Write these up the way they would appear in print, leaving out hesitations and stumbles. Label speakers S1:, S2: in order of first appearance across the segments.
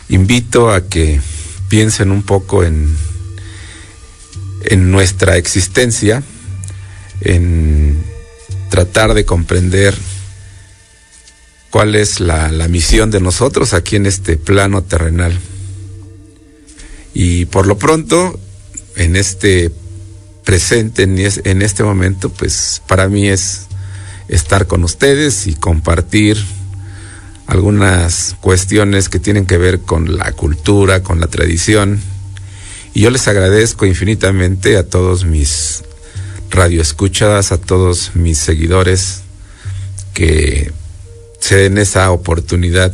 S1: invito a que piensen un poco en nuestra existencia, en tratar de comprender cuál es la misión de nosotros aquí en este plano terrenal. Y por lo pronto, en este presente, en este momento, pues para mí es estar con ustedes y compartir algunas cuestiones que tienen que ver con la cultura, con la tradición. Y yo les agradezco infinitamente a todos mis radioescuchas, a todos mis seguidores que se den esa oportunidad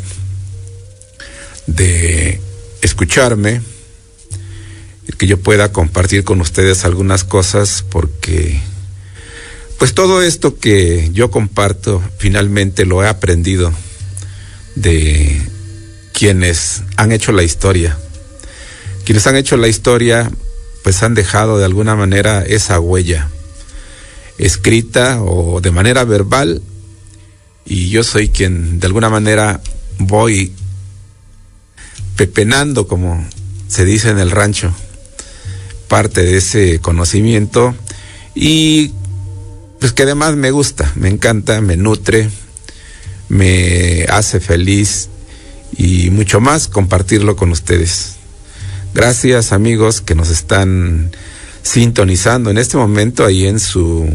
S1: de escucharme, que yo pueda compartir con ustedes algunas cosas, porque pues todo esto que yo comparto finalmente lo he aprendido de quienes han hecho la historia. Quienes han hecho la historia pues han dejado de alguna manera esa huella escrita o de manera verbal, y yo soy quien de alguna manera voy pepenando, como se dice en el rancho, parte de ese conocimiento, y pues que además me gusta, me encanta, me nutre, me hace feliz y mucho más compartirlo con ustedes. Gracias, amigos que nos están sintonizando en este momento ahí en su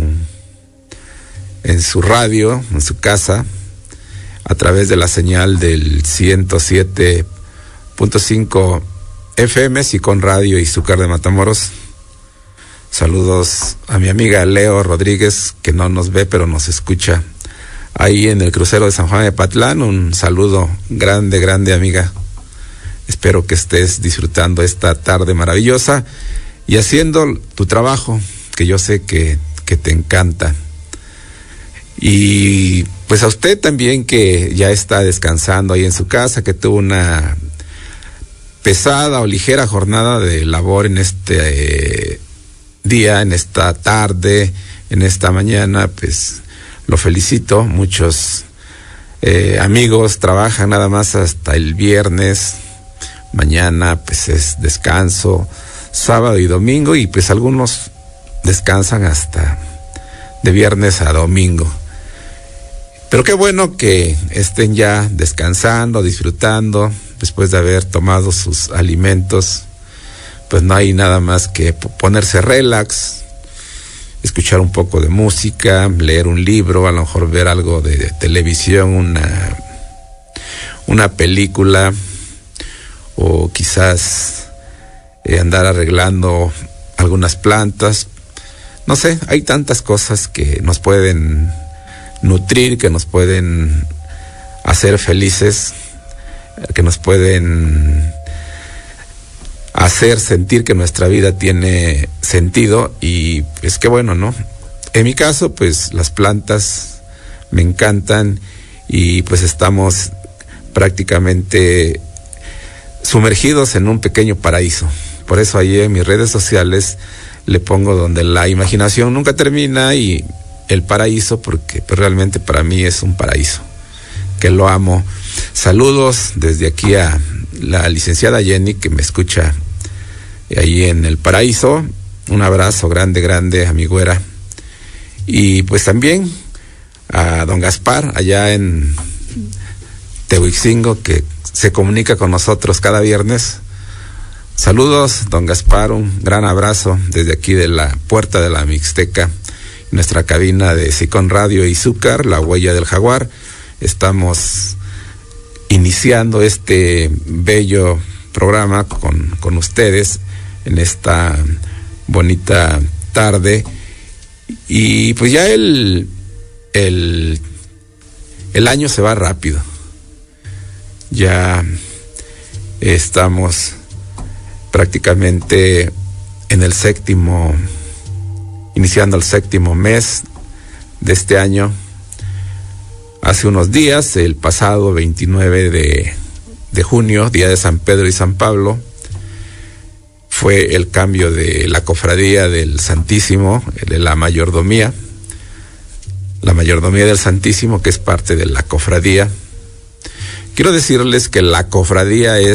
S1: radio, en su casa, a través de la señal del 107.5 FM, Sicón Radio y Izúcar de Matamoros. Saludos a mi amiga Leo Rodríguez, que no nos ve pero nos escucha ahí en el crucero de San Juan de Patlán. Un saludo grande, grande, amiga. Espero que estés disfrutando esta tarde maravillosa y haciendo tu trabajo, que yo sé que te encanta. Y pues a usted también, que ya está descansando ahí en su casa, que tuvo una pesada o ligera jornada de labor en este día, en esta tarde, en esta mañana, pues lo felicito. Muchos amigos trabajan nada más hasta el viernes. Mañana pues es descanso, sábado y domingo, y pues algunos descansan hasta de viernes a domingo. Pero qué bueno que estén ya descansando, disfrutando, después de haber tomado sus alimentos. Pues no hay nada más que ponerse relax, escuchar un poco de música, leer un libro, a lo mejor ver algo de televisión, una película, o quizás andar arreglando algunas plantas. No sé, hay tantas cosas que nos pueden nutrir, que nos pueden hacer felices, que nos pueden hacer sentir que nuestra vida tiene sentido. Y pues qué bueno, ¿no? En mi caso, pues las plantas me encantan, y pues estamos prácticamente sumergidos en un pequeño paraíso. Por eso ahí en mis redes sociales le pongo donde la imaginación nunca termina, y el paraíso, porque pues realmente para mí es un paraíso, que lo amo. Saludos desde aquí a la licenciada Jenny, que me escucha ahí en el paraíso. Un abrazo grande, grande a mi güera. Y pues también a don Gaspar allá en Tehuixingo, que se comunica con nosotros cada viernes. Saludos, don Gaspar, un gran abrazo desde aquí de la Puerta de la Mixteca, nuestra cabina de Sicón Radio y Izúcar, la huella del jaguar. Estamos iniciando este bello programa con ustedes en esta bonita tarde. Y pues ya el año se va rápido. Ya estamos prácticamente en el iniciando el séptimo mes de este año. Hace unos días, el pasado 29 de junio, día de San Pedro y San Pablo, fue el cambio de la cofradía del Santísimo, de la mayordomía del Santísimo, que es parte de la cofradía. Quiero decirles que la cofradía es